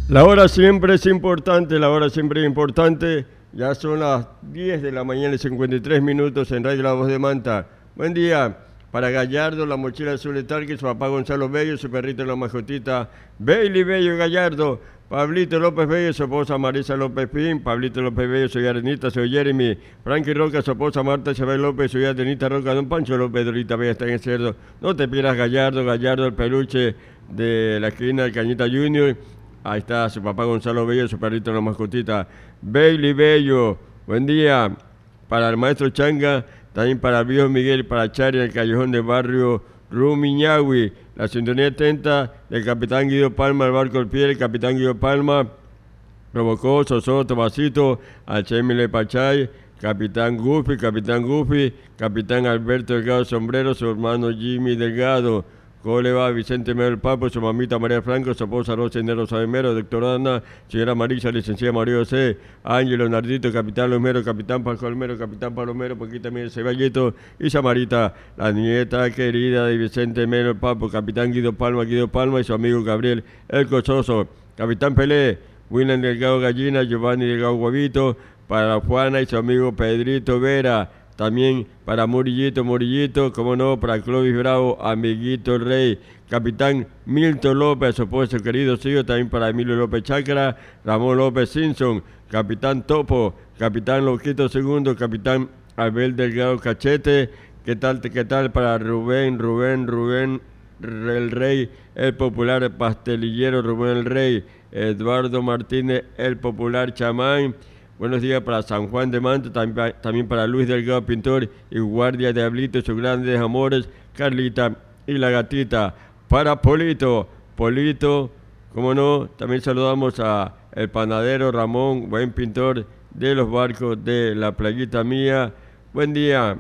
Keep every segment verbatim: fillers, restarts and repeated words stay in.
La hora siempre es importante, la hora siempre es importante. Ya son las diez de la mañana y cincuenta y tres minutos en Radio La Voz de Manta. Buen día para Gallardo, la mochila azul de Tarque, su papá Gonzalo Bello, su perrito la mascotita Bailey Bello Gallardo, Pablito López Bello, su esposa Marisa López Pin, Pablito López Bello, soy Arenita, soy Jeremy, Frankie Roca, su esposa Marta Isabel López, soy Arenita Roca, don Pancho López, Dorita Bella está en el cerdo. No te pierdas Gallardo, Gallardo, el peluche de la esquina del Cañita Junior. Ahí está su papá Gonzalo Bello, su perrito la mascotita Bailey Bello. Buen día para el maestro Changa, también para el viejo Miguel, para Chari, el callejón del barrio Rumiñahui. La sintonía atenta del capitán Guido Palma, el barco del pie, el capitán Guido Palma, Provocó, Sosoto, Basito, Alchemile Pachay, capitán Gufi, capitán Gufi, capitán Alberto Delgado Sombrero, su hermano Jimmy Delgado. ¿Cómo le va Vicente Mero el Papo, su mamita María Franco, su esposa Rosa Inero Sabemero, doctora Ana, señora Marisa, licenciada María José, Ángel Leonardito, capitán Lomero, capitán Paco Almero, capitán Palomero, porque aquí también Ceballito, y Samarita, la nieta querida de Vicente Mero el Papo, capitán Guido Palma, Guido Palma y su amigo Gabriel El Cochoso, capitán Pelé, William Delgado Gallina, Giovanni Delgado Guavito, para Juana y su amigo Pedrito Vera. También para Murillito, Murillito, como no, para Clovis Bravo, amiguito Rey, capitán Milton López, su esposo querido Sigo, también para Emilio López Chácara, Ramón López Simpson, capitán Topo, capitán Loquito Segundo, capitán Abel Delgado Cachete, ¿qué tal, qué tal para Rubén, Rubén, Rubén, el Rey, el popular pastelillero Rubén el Rey, Eduardo Martínez, el popular chamán? Buenos días para San Juan de Manta, también para Luis Delgado Pintor y Guardia de Diablito, sus grandes amores, Carlita y la gatita. Para Polito, Polito, como no, también saludamos a el panadero Ramón, buen pintor de los barcos de la playita mía. Buen día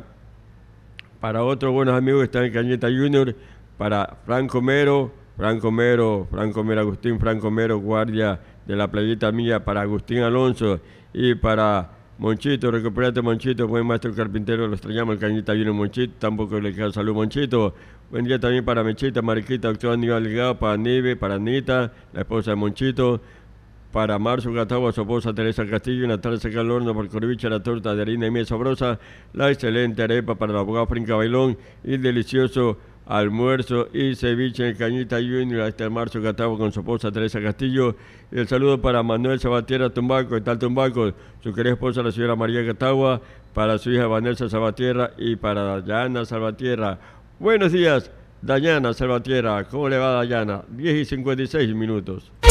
para otros buenos amigos que están en Cañeta Junior, para Franco Mero, Franco Mero, Franco Mero, Agustín Franco Mero, guardia de la playita mía, para Agustín Alonso. Y para Monchito, recuperate Monchito, buen maestro carpintero, lo extrañamos, el Cañita Junior Monchito, tampoco le queda salud Monchito. Buen día también para Mechita, Mariquita, doctor Aníbal Delgado, para Nive, para Anita, la esposa de Monchito, para Marzo Gatagua, su esposa Teresa Castillo, una tarde seca al horno por Corvicha, la torta de harina y miel sabrosa, la excelente arepa para el abogado Frinca Bailón y el delicioso almuerzo y ceviche en el Cañita Junior, hasta el Marzo Gatagua con su esposa Teresa Castillo. Y el saludo para Manuel Sabatiera Tumbaco, tal Tumbaco, su querida esposa la señora María Gatagua, para su hija Vanessa Salvatierra y para Dayana Salvatierra. Buenos días, Dayana Salvatierra, ¿cómo le va Dayana? diez y cincuenta y seis minutos.